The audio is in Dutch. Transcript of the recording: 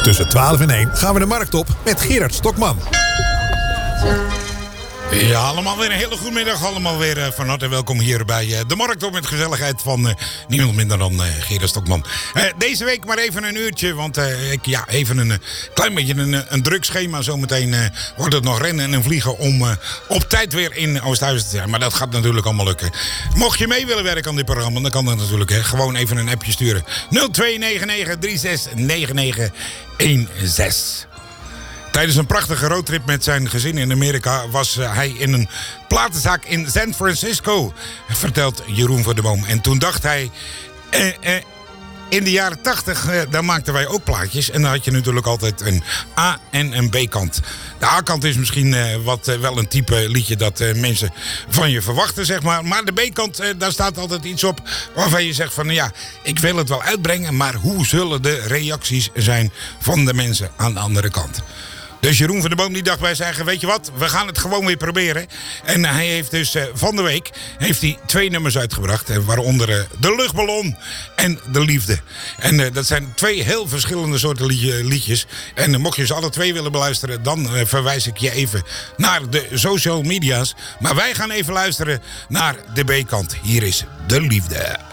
Tussen 12 en 1 gaan we de markt op met Gerard Stokman. Ja, allemaal weer een hele goede middag. Allemaal weer van harte welkom hier bij de Markt op met gezelligheid van niemand minder dan Gerard Stokman. Deze week maar even een uurtje, want even een klein beetje een druk schema. Zometeen wordt het nog rennen en vliegen om op tijd weer in Oosthuizen te zijn. Maar dat gaat natuurlijk allemaal lukken. Mocht je mee willen werken aan dit programma, dan kan dat natuurlijk. Gewoon even een appje sturen. 0299369916. Tijdens een prachtige roadtrip met zijn gezin in Amerika was hij in een platenzaak in San Francisco, vertelt Jeroen van der Boom. En toen dacht hij, in de jaren 80, daar maakten wij ook plaatjes. En dan had je natuurlijk altijd een A- en een B-kant. De A-kant is misschien wel een type liedje dat mensen van je verwachten, zeg maar. Maar de B-kant, daar staat altijd iets op waarvan je zegt van, ja, ik wil het wel uitbrengen, maar hoe zullen de reacties zijn van de mensen aan de andere kant? Dus Jeroen van der Boom die dacht bij zijn eigen, weet je wat, we gaan het gewoon weer proberen. En hij heeft dus van de week 2 nummers uitgebracht. Waaronder De Luchtballon en De Liefde. En dat zijn 2 heel verschillende soorten liedjes. En mocht je ze alle 2 willen beluisteren, dan verwijs ik je even naar de social media's. Maar wij gaan even luisteren naar de B-kant. Hier is De Liefde.